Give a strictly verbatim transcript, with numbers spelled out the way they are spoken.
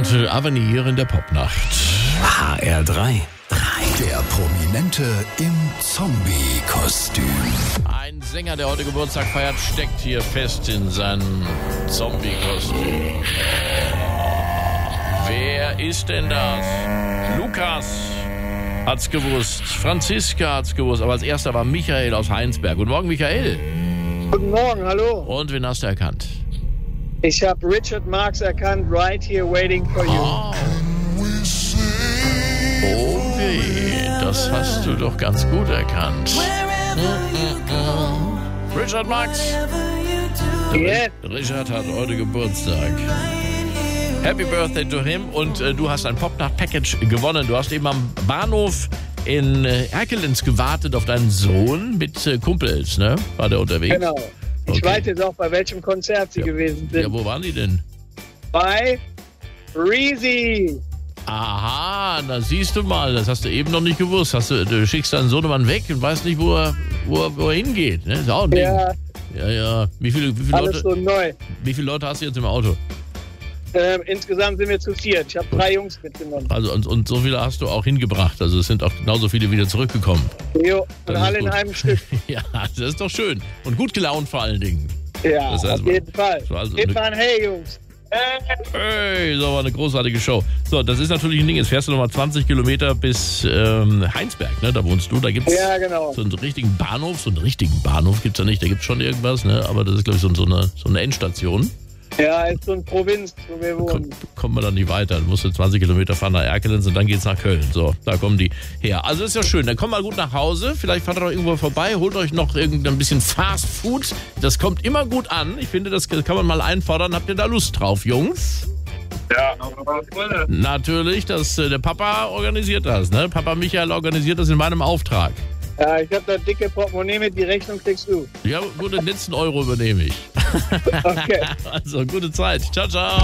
Avenir in der Popnacht. H R drei. Der Prominente im Zombie-Kostüm. Ein Sänger, der heute Geburtstag feiert, steckt hier fest in seinem Zombie-Kostüm. Wer ist denn das? Lukas hat's gewusst, Franziska hat's gewusst, aber als erster war Michael aus Heinsberg. Guten Morgen, Michael. Guten Morgen, hallo. Und wen hast du erkannt? Ich habe Richard Marx erkannt, Right Here Waiting for You. Oh. Oh weh, das hast du doch ganz gut erkannt. Richard Marx. Yes. Richard hat heute Geburtstag. Happy Birthday to him. Und äh, du hast ein Popnacht-Package gewonnen. Du hast eben am Bahnhof in äh, Erkelenz gewartet auf deinen Sohn mit äh, Kumpels, ne? War der unterwegs? Genau. Ich Okay. weiß jetzt auch, bei welchem Konzert Sie Ja. gewesen sind. Ja, wo waren die denn? Bei Reezy. Aha, da siehst du mal, das hast du eben noch nicht gewusst. Hast du, du schickst deinen Sohnemann weg und weißt nicht, wo er, wo er, wo er hingeht. Ne? Ist auch ein Ding. Ja, Ja, ja. Wie viele, wie, viele alles Leute, so neu. wie viele Leute hast du jetzt im Auto? Ähm, insgesamt sind wir zu viert. Ich habe drei Jungs mitgenommen. Also und, und so viele hast du auch hingebracht. Also es sind auch genauso viele wieder zurückgekommen. Jo, Das und ist alle in gut. einem Stück. Ja, das ist doch schön. Und gut gelaunt vor allen Dingen. Ja, Das heißt, auf jeden Fall. das war also Gebt eine- mal ein Hey, Jungs. Hey, so war eine großartige Show. So, das ist natürlich ein Ding. Jetzt fährst du nochmal zwanzig Kilometer bis ähm, Heinsberg, ne? Da wohnst du. Da gibt's Ja, genau. so einen richtigen Bahnhof. So einen richtigen Bahnhof gibt's ja nicht. Da gibt's schon irgendwas, ne? Aber das ist, glaube ich, so, so, eine, so eine Endstation. Ja, ist so eine Provinz, wo wir wohnen. Kommt, kommt man dann nicht weiter. Dann musst du zwanzig Kilometer fahren nach Erkelenz und dann geht's nach Köln. So, da kommen die her. Also ist ja schön. Dann kommt mal gut nach Hause. Vielleicht fahrt ihr doch irgendwo vorbei. Holt euch noch irgendein bisschen Fast Food. Das kommt immer gut an. Ich finde, das kann man mal einfordern. Habt ihr da Lust drauf, Jungs? Ja, Natürlich, das, äh, der Papa organisiert das. Ne? Papa Michael organisiert das in meinem Auftrag. ja ich habe da dicke Portemonnaie mit, die Rechnung kriegst du. Ja, gut, den letzten Euro übernehme ich. Okay. Also, gute Zeit. Ciao, ciao.